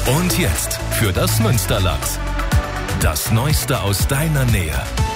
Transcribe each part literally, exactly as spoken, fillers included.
Und jetzt für das Münsterland. Das Neueste aus deiner Nähe.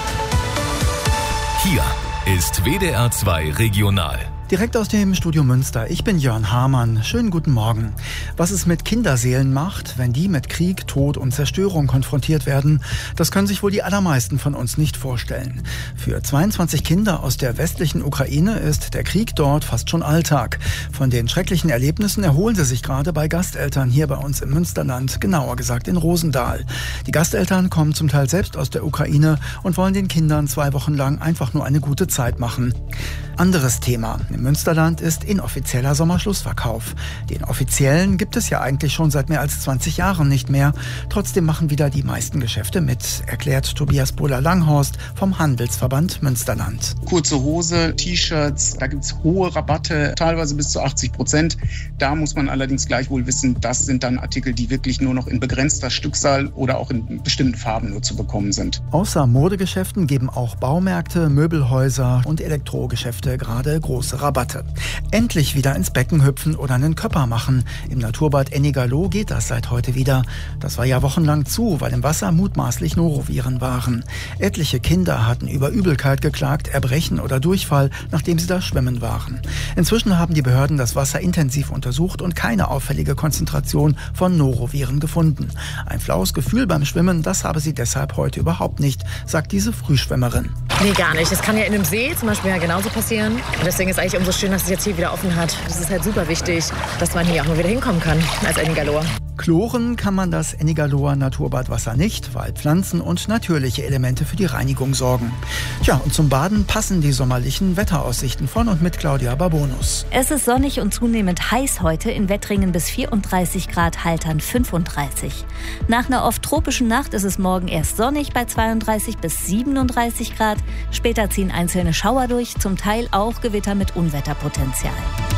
Hier ist W D R zwei Regional. Direkt aus dem Studio Münster. Ich bin Jörn Hamann. Schönen guten Morgen. Was es mit Kinderseelen macht, wenn die mit Krieg, Tod und Zerstörung konfrontiert werden, das können sich wohl die allermeisten von uns nicht vorstellen. Für zweiundzwanzig Kinder aus der westlichen Ukraine ist der Krieg dort fast schon Alltag. Von den schrecklichen Erlebnissen erholen sie sich gerade bei Gasteltern hier bei uns im Münsterland, genauer gesagt in Rosendahl. Die Gasteltern kommen zum Teil selbst aus der Ukraine und wollen den Kindern zwei Wochen lang einfach nur eine gute Zeit machen. Anderes Thema. Im Münsterland ist inoffizieller Sommerschlussverkauf. Den offiziellen gibt es ja eigentlich schon seit mehr als zwanzig Jahren nicht mehr. Trotzdem machen wieder die meisten Geschäfte mit, erklärt Tobias Bohler-Langhorst vom Handelsverband Münsterland. Kurze Hose, T-Shirts, da gibt es hohe Rabatte, teilweise bis zu achtzig Prozent. Da muss man allerdings gleichwohl wissen, das sind dann Artikel, die wirklich nur noch in begrenzter Stückzahl oder auch in bestimmten Farben nur zu bekommen sind. Außer Modegeschäften geben auch Baumärkte, Möbelhäuser und Elektrogeschäfte gerade große Rabatte. Endlich wieder ins Becken hüpfen oder einen Köpper machen. Im Naturbad Ennigerloh geht das seit heute wieder. Das war ja wochenlang zu, weil im Wasser mutmaßlich Noroviren waren. Etliche Kinder hatten über Übelkeit geklagt, Erbrechen oder Durchfall, nachdem sie da schwimmen waren. Inzwischen haben die Behörden das Wasser intensiv untersucht und keine auffällige Konzentration von Noroviren gefunden. Ein flaues Gefühl beim Schwimmen, das habe sie deshalb heute überhaupt nicht, sagt diese Frühschwimmerin. Nee, gar nicht. Das kann ja in einem See zum Beispiel ja genauso passieren. Und deswegen ist eigentlich umso schön, dass es jetzt hier wieder offen hat. Das ist halt super wichtig, dass man hier auch mal wieder hinkommen kann als Ennigerloher. Kloren kann man das Ennigerloher Naturbadwasser nicht, weil Pflanzen und natürliche Elemente für die Reinigung sorgen. Tja, und zum Baden passen die sommerlichen Wetteraussichten von und mit Claudia Barbonus. Es ist sonnig und zunehmend heiß heute, in Wettringen bis vierunddreißig Grad, Haltern fünfunddreißig. Nach einer oft tropischen Nacht ist es morgen erst sonnig bei zweiunddreißig bis siebenunddreißig Grad. Später ziehen einzelne Schauer durch, zum Teil auch Gewitter mit Unwetterpotenzial.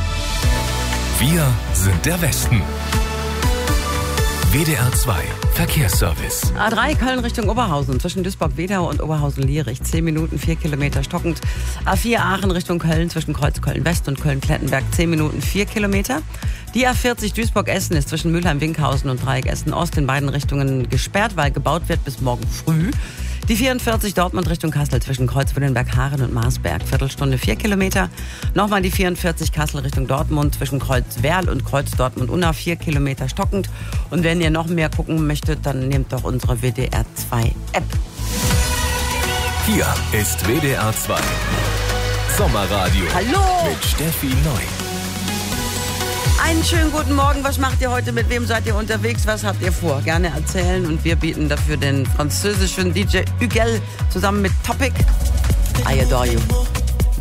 Wir sind der Westen. W D R zwei Verkehrsservice. A drei Köln Richtung Oberhausen zwischen Duisburg-Wedau und Oberhausen-Lierich. zehn Minuten, vier Kilometer stockend. A vier Aachen Richtung Köln zwischen Kreuz-Köln-West und Köln-Klettenberg. zehn Minuten, vier Kilometer. Die A vierzig Duisburg-Essen ist zwischen Mülheim-Winkhausen und Dreieck Essen-Ost in beiden Richtungen gesperrt, weil gebaut wird bis morgen früh. Die vierundvierzig Dortmund Richtung Kassel zwischen Kreuzwillenberg-Haaren und Marsberg. Viertelstunde, vier Kilometer. Nochmal die vierundvierzig Kassel Richtung Dortmund zwischen Kreuz-Werl und Kreuz-Dortmund-Unna. vier Kilometer stockend. Und wenn ihr noch mehr gucken möchtet, dann nehmt doch unsere W D R zwei App. Hier ist W D R zwei Sommerradio. Hallo! Mit Steffi Neu. Einen schönen guten Morgen. Was macht ihr heute? Mit wem seid ihr unterwegs? Was habt ihr vor? Gerne erzählen. Und wir bieten dafür den französischen D J Hugel zusammen mit Topic. I adore you.